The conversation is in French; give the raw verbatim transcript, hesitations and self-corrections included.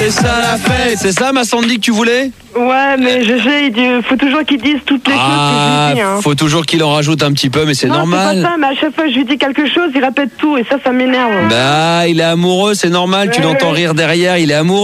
c'est ça la fête. C'est ça, ma Sandy, que tu voulais? Ouais, mais je sais, il dit- faut toujours qu'ils disent toutes les Ah, choses que je lui dis. Hein. faut toujours qu'il en rajoute un petit peu, mais c'est non, normal. c'est pas ça, mais à chaque fois que je lui dis quelque chose, il répète tout, et ça, ça m'énerve. Bah, il est amoureux, c'est normal, tu Ouais, l'entends ouais. rire derrière, il est amoureux.